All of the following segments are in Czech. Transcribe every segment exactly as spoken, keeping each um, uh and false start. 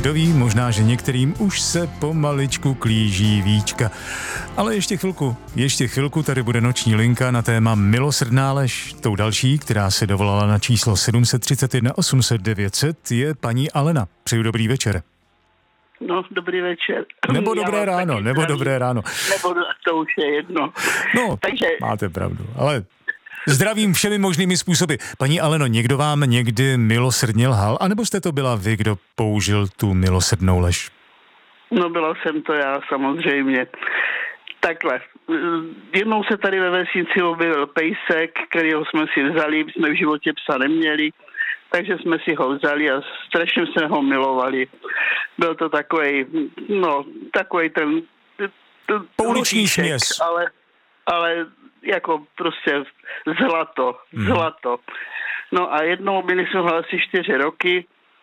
kdo ví, možná, že některým už se pomaličku klíží víčka. Ale ještě chvilku, ještě chvilku tady bude noční linka na téma milosrdná lež. Tou další, která se dovolala na číslo sedm set třicet jedna osm set devět set, je paní Alena. Přeju dobrý večer. No, dobrý večer. Nebo dobré ráno, nebo dobré ráno. Nebo to už je jedno. No, takže... máte pravdu, ale zdravím všemi možnými způsoby. Paní Aleno, někdo vám někdy milosrdně lhal, anebo jste to byla vy, kdo použil tu milosrdnou lež? No, byla jsem to já, samozřejmě. Takhle, jednou se tady ve vesnici objevil pejsek, kterýho jsme si vzali, jsme v životě psa neměli, takže jsme si ho vzali a strašně jsme ho milovali. Byl to takovej, no, takovej ten... ten pouliční směs. Ale, ale jako prostě zlato, hmm. zlato. No a jednou byli jsme ho asi čtyři roky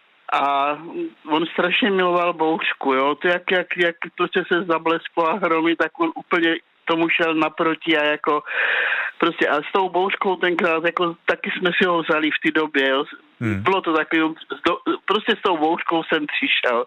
a on strašně miloval bouřku, jo. To jak, jak, jak prostě se zablesklo a hromy, tak on úplně tomu šel naproti a jako prostě a s tou bouřkou tenkrát jako taky jsme si ho vzali v té době, jo. Hmm. Bylo to takový, prostě s tou bouřkou jsem přišel.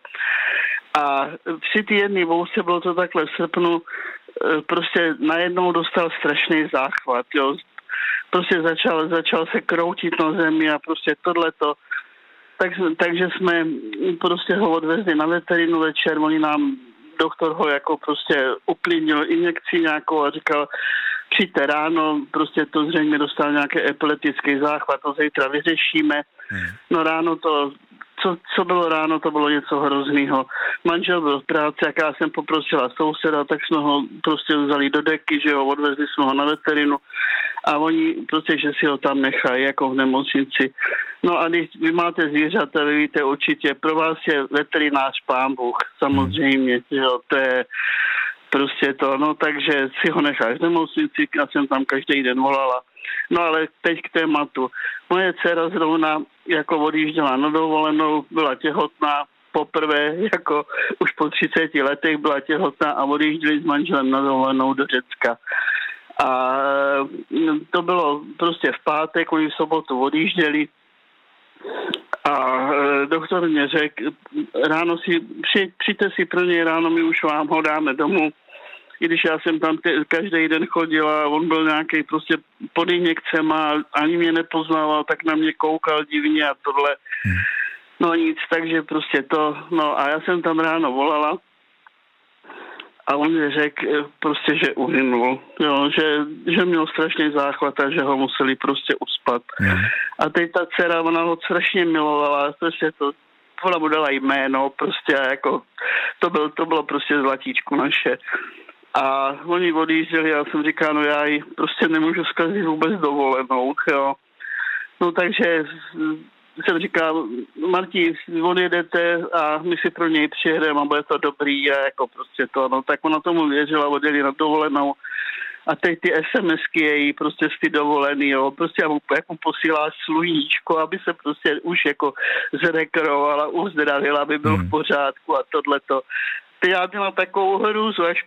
A při té jedné bouřce bylo to takhle v srpnu, prostě najednou dostal strašný záchvat, jo. Prostě začal, začal se kroutit na zemi a prostě tohleto. Tak, takže jsme prostě ho odvezli na veterinu večer, oni nám, doktor ho jako prostě uklidnil injekci nějakou a říkal, přijďte ráno, prostě to zřejmě dostal nějaký epileptický záchvat, to zítra vyřešíme. Hmm. No ráno to, co, co bylo ráno, to bylo něco hroznýho. Manžel byl v práci, jak já jsem poprosila souseda, tak jsme ho prostě vzali do deky, že ho odvezli jsme ho na veterinu a oni prostě, že si ho tam nechají jako v nemocnici. No a když vy máte zvířata, vy víte určitě, pro vás je veterinář pán Bůh, samozřejmě, že jo, to je prostě to, no takže si ho necháš v nemocnici, já jsem tam každý den volala. No ale teď k tématu. Moje dcera zrovna jako odjížděla na dovolenou, byla těhotná, poprvé jako už po třiceti letech byla těhotná a odjížděli s manželem na dovolenou do Řecka. A to bylo prostě v pátek, oni v sobotu odjížděli a doktor mě řekl, ráno si, při, přijďte si pro něj ráno, my už vám ho dáme domů. I když já jsem tam te, každý den chodila a on byl nějaký prostě pod injekcema, ani mě nepoznával, tak na mě koukal divně a tohle. Hmm. No nic, takže prostě to, no a já jsem tam ráno volala a on mi řekl prostě, že uhynul, jo, že, že měl strašný záchvat a že ho museli prostě uspat. Hmm. A teď ta dcera, ona ho strašně milovala, prostě to, ona mu dala jméno, prostě a jako, to, byl, to bylo prostě zlatíčko naše. A oni odjížděli a já jsem říkal, no já ji prostě nemůžu zkazit vůbec dovolenou, jo. No takže jsem říkal, Marti, odjedete a my si pro něj přijedeme a bude to dobrý a jako prostě to, no tak ona tomu věřila, odjeli na dovolenou a teď ty SMSky její prostě z ty dovolený, jo, prostě já mu, jak mu posílá sluníčko, aby se prostě už jako zrekrovala, uzdravila, aby byl hmm. v pořádku a tohleto. Ty já měla takovou hrůzu, až